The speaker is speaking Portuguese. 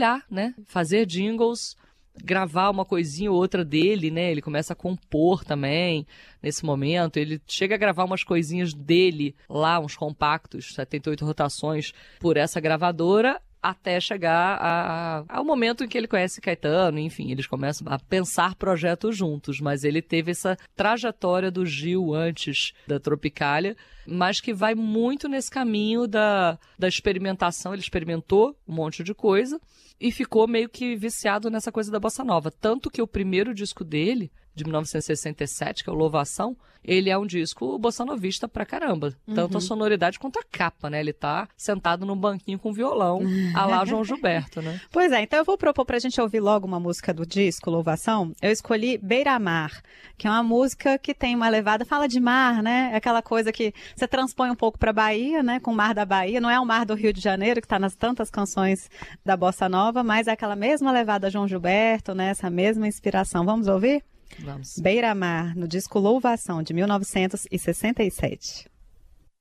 trabalhar, né? Fazer jingles, gravar uma coisinha ou outra dele, né? Ele começa a compor também nesse momento. Ele chega a gravar umas coisinhas dele lá, uns compactos, 78 rotações por essa gravadora, até chegar ao momento em que ele conhece Caetano, enfim, eles começam a pensar projetos juntos, mas ele teve essa trajetória do Gil antes da Tropicália, mas que vai muito nesse caminho da experimentação. Ele experimentou um monte de coisa e ficou meio que viciado nessa coisa da bossa nova, tanto que o primeiro disco dele, de 1967, que é o Louvação, ele é um disco bossanovista pra caramba. Tanto a sonoridade quanto a capa, né? Ele tá sentado num banquinho com violão, à lá João Gilberto, né? Pois é, então eu vou propor pra gente ouvir logo uma música do disco Louvação. Eu escolhi Beira-Mar, que é uma música que tem uma levada, fala de mar, né? É aquela coisa que você transpõe um pouco pra Bahia, né? Com o mar da Bahia. Não é o mar do Rio de Janeiro, que tá nas tantas canções da bossa nova, mas é aquela mesma levada João Gilberto, né? Essa mesma inspiração. Vamos ouvir? Vamos. Beira-Mar, no disco Louvação, de 1967.